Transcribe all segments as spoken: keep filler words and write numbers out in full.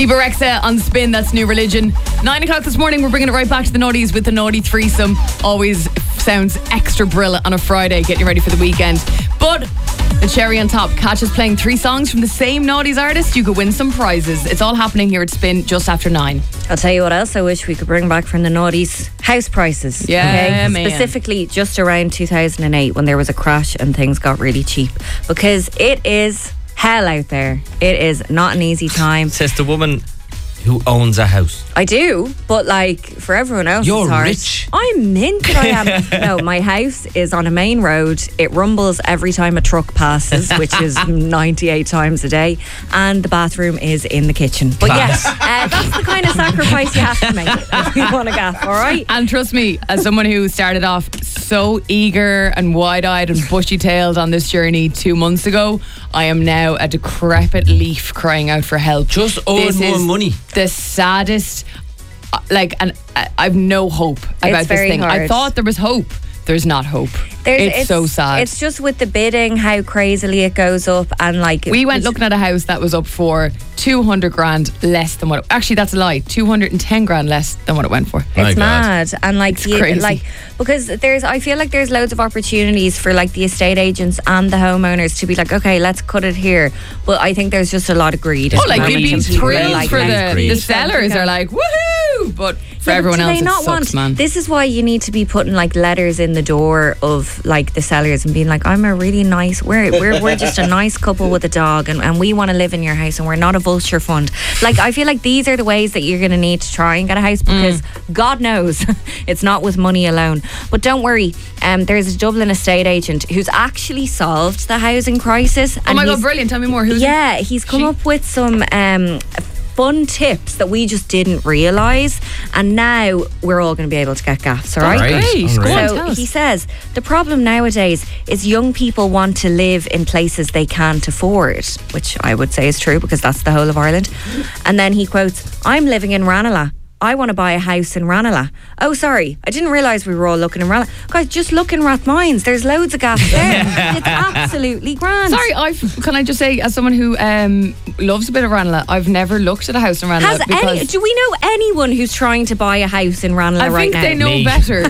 Bieber Rexa on Spin, that's New Religion. Nine o'clock this morning, we're bringing it right back to the naughties with the naughty threesome. Always sounds extra brilliant on a Friday, getting you ready for the weekend. But the cherry on top, Catch is playing three songs from the same naughties artist. You could win some prizes. It's all happening here at Spin just after nine. I'll tell you what else I wish we could bring back from the naughties. House prices. Yeah, okay? man. Specifically just around two thousand eight when there was a crash and things got really cheap. Because it is hell out there. It is not an easy time. Says the woman who owns a house. I do, but like for everyone else, You're it's hard. rich. I'm minted. I am. No, my house is on a main road. It rumbles every time a truck passes, which is ninety-eight times a day, and the bathroom is in the kitchen. But yes, uh, that's the kind of sacrifice you have to make if you want to gaff. All right. And trust me, as someone who started off so eager and wide-eyed and bushy-tailed on this journey two months ago, I am now a decrepit leaf crying out for help. Just owed This more is money. The saddest, uh, like, and I I've no hope about this very thing. I hard. thought there was hope. There's not hope. There's- it's, so sad. It's just with the bidding, how crazily it goes up, and like we went it's- looking at a house that was up for two hundred grand less than what it, actually that's a lie, two hundred ten grand less than what it went for. My It's God. mad, and like It's you, crazy. like because there's I feel like there's loads of opportunities for like the estate agents and the homeowners to be like, okay, let's cut it here. But I think there's just a lot of greed. Oh, at the like moment, you'd be and people are thrilled like, for let's the, keep the them sellers going. are like woohoo, but for Yeah, but everyone do else they it not sucks, want, man. This is why you need to be putting like letters in the door of like the sellers and being like, I'm a really nice, we're we're, we're just a nice couple with a dog, and, and we want to live in your house, and we're not a vulture fund. Like I feel like these are the ways that you're going to need to try and get a house, because Mm. God knows it's not with money alone. But don't worry, um, there's a Dublin estate agent who's actually solved the housing crisis. Oh and my God, he's- brilliant. Tell me more. Who's yeah, he's come She- up with some um, fun tips that we just didn't realise, and now we're all going to be able to get gaffs, all right? Great. Great. Go on, So tell us. he says the problem nowadays is young people want to live in places they can't afford, which I would say is true because that's the whole of Ireland. And then he quotes, I'm living in Ranelagh. I want to buy a house in Ranelagh. Oh, sorry, I didn't realise we were all looking in Ranelagh. Guys, just look in Rathmines. There's loads of gas there. It's absolutely grand. Sorry, I've can I just say, as someone who um, loves a bit of Ranelagh, I've never looked at a house in Ranelagh. Has because any? Do we know anyone who's trying to buy a house in Ranelagh I right think now? they know Me. better.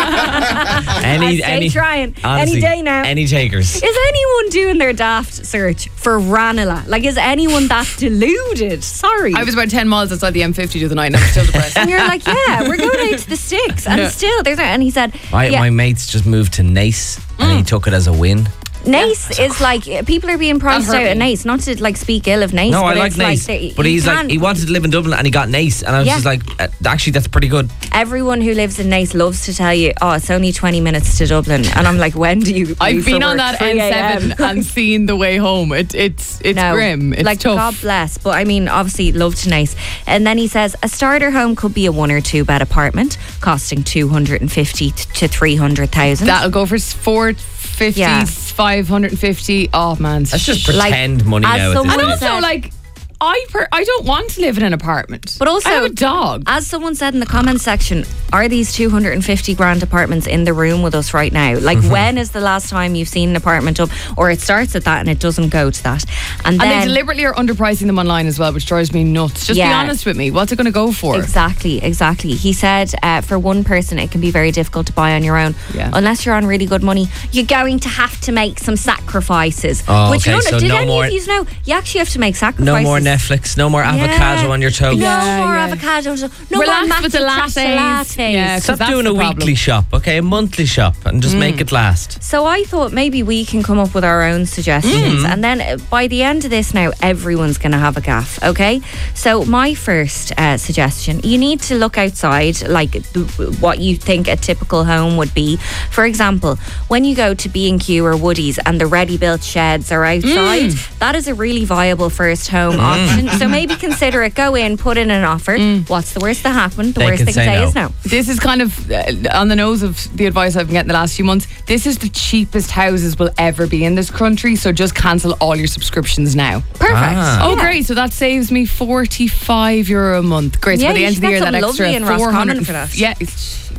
Any, I'd say any, trying. honestly, Any day now. Any takers? Is anyone doing their daft search for Ranelagh? Like, is anyone that deluded? Sorry. I was about ten miles outside the M fifty the other night and I'm still depressed. and you're like, yeah, we're going out to the sticks, and Yeah. still there's. And he said, My, yeah, my mate's just moved to Nace and he took it as a win. Nace is like people are being priced hurt out of me. Nace. Not to like speak ill of Nace. No, I but like it's Nace. Like they- but you he's like, can't- he wanted to live in Dublin and he got Nace. And I was Yeah. just like, uh, actually, that's pretty good. Everyone who lives in Nace loves to tell you, oh, it's only twenty minutes to Dublin, and I'm like, when do you? I've leave been for on work? that N three a m? seven and seen the way home. It, it's it's No, grim. It's like tough. God bless, but I mean, obviously, love to Nice. And then he says a starter home could be a one or two bed apartment, costing two hundred and fifty to three hundred thousand. That'll go for four fifty, Yeah. five hundred and fifty. Oh man, That's just Like, pretend money as now. At someone this and point. said- also like. I per- I don't want to live in an apartment. But also- I have a dog. As someone said in the comments section, are these two hundred and fifty grand apartments in the room with us right now? Like, Mm-hmm. when is the last time you've seen an apartment up, or it starts at that and it doesn't go to that? And And then they deliberately are underpricing them online as well, which drives me nuts. Just be Yeah. honest with me. What's it going to go for? Exactly, exactly. He said uh, for one person, it can be very difficult to buy on your own. Yeah. Unless you're on really good money, you're going to have to make some sacrifices. Oh, which okay, none, so did no any more- of you know? You actually have to make sacrifices. No more Netflix, no more avocado Yeah. on your toast. No Yeah, more yeah. avocados. No Relax more with the matcha lattes. lattes. Yeah, 'cause Stop that's doing the a problem. weekly shop, okay? A monthly shop and just make it last. So I thought maybe we can come up with our own suggestions, and then uh, by the end of this, now everyone's going to have a gaff. Okay. So my first uh, suggestion: you need to look outside, like th- what you think a typical home would be. For example, when you go to B and Q or Woodies and the ready-built sheds are outside, that is a really viable first home option. So maybe consider it. Go in, put in an offer. What's the worst that happen? The They worst can they can say say no. is no. This is kind of uh, on the nose of the advice I've been getting the last few months. This is the cheapest houses will ever be in this country, so just cancel all your subscriptions now. Perfect. Ah. Oh, Yeah. great. So that saves me forty-five euro a month. Great. So Yeah, by the you end of should the get year, that something extra lovely in four Roscommon hundred for that. Yeah, it's, exactly.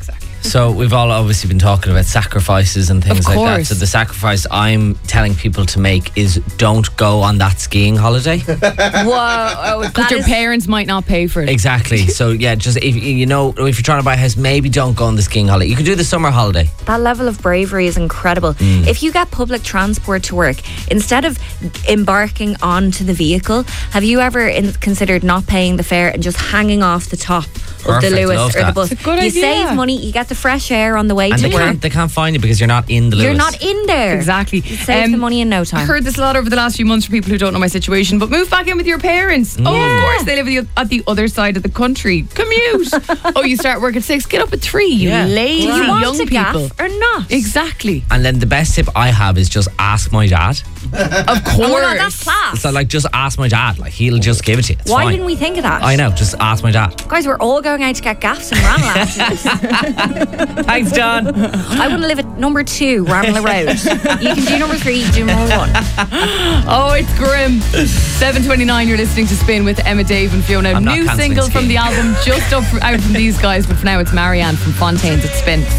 So we've all obviously been talking about sacrifices and things Of like that. course. So the sacrifice I'm telling people to make is don't go on that skiing holiday. Whoa. Because that your is- parents might not pay for it. Exactly. So yeah, just if you know if you're trying to buy a house, maybe don't go on the skiing holiday. You could do the summer holiday. That level of bravery is incredible. Mm. If you get public transport to work, instead of embarking onto the vehicle, have you ever in, considered not paying the fare and just hanging off the top of the Perfect, Lewis love or the that. bus? It's a good you idea. save money, you get the fresh air on the way And to they work. can't they can't find you because you're not in the Lewis. You're not in there. Exactly. You save Um, the money in no I time. heard this a lot over the last few months for people who don't know my situation, but move back in with your parents. Oh, Yeah. of course, they live at the, at the other side of the country. Commute. Oh, you start work at six, get up at three, you Yeah. lazy Do you want young a gaff people. or not? Exactly. And then the best tip I have is just ask my dad. Of course. Oh my God, that's class. So like just ask my dad. Like he'll just give it to you. It's Why fine. didn't we think of that? I know, just ask my dad. Guys, we're all going out to get gaffs in Ranelagh after this. Thanks, John. I want to live at number two, Ranelagh Road. You can do number three, do number one. Oh, it's grim. seven twenty-nine, you're listening to Spin with Emma, Dave and Fiona. I'm not New cancelling single from skiing. the album just up out from these guys, but for now it's Marianne from Fontaine's at Spin.